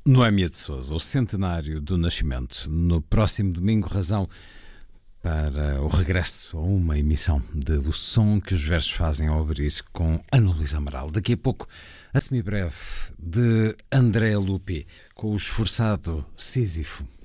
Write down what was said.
Noémia de Sousa, o centenário do nascimento. No próximo domingo, razão para o regresso a uma emissão de O Som que os Versos Fazem ao abrir com Ana Luísa Amaral. Daqui a pouco, a semibreve de André Lupi, com o esforçado Sísifo.